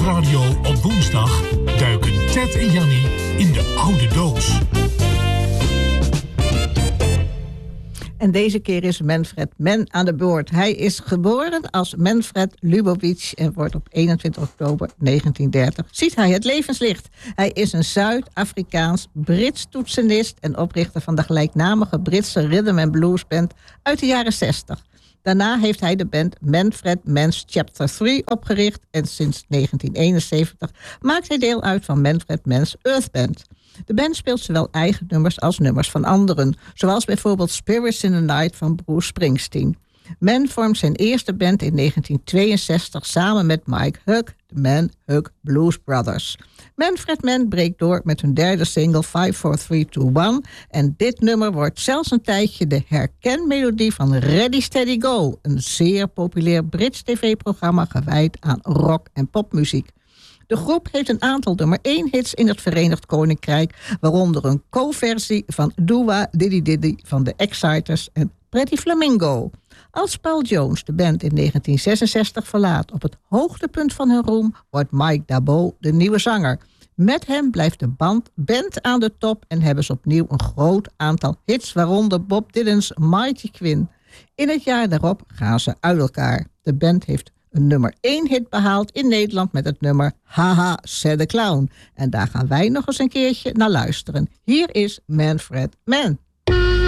Nieuwsradio op woensdag duiken Ted en Jannie in de oude doos. En deze keer is Manfred Mann aan de beurt. Hij is geboren als Manfred Lubowitz en wordt op 21 oktober 1930. Ziet hij het levenslicht. Hij is een Zuid-Afrikaans-Brits toetsenist en oprichter van de gelijknamige Britse rhythm and blues band uit de jaren 60. Daarna heeft hij de band Manfred Mann's Chapter 3 opgericht en sinds 1971 maakt hij deel uit van Manfred Mann's Earth Band. De band speelt zowel eigen nummers als nummers van anderen, zoals bijvoorbeeld Spirits in the Night van Bruce Springsteen. Mann vormt zijn eerste band in 1962 samen met Mike Hugg, de Man Hugg Blues Brothers. Manfred Mann breekt door met hun derde single 5, 4, 3, 2, 1 en dit nummer wordt zelfs een tijdje de herkenmelodie van Ready Steady Go, een zeer populair Brits tv-programma gewijd aan rock- en popmuziek. De groep heeft een aantal nummer 1 hits in het Verenigd Koninkrijk, waaronder een co-versie van Dua Diddy Diddy van de Exciters en Pretty Flamingo. Als Paul Jones de band in 1966 verlaat op het hoogtepunt van hun roem, wordt Mike Dabo de nieuwe zanger. Met hem blijft de band aan de top en hebben ze opnieuw een groot aantal hits, waaronder Bob Dylan's Mighty Quinn. In het jaar daarop gaan ze uit elkaar. De band heeft een nummer 1 hit behaald in Nederland met het nummer Haha, said the Clown. En daar gaan wij nog eens een keertje naar luisteren. Hier is Manfred Mann.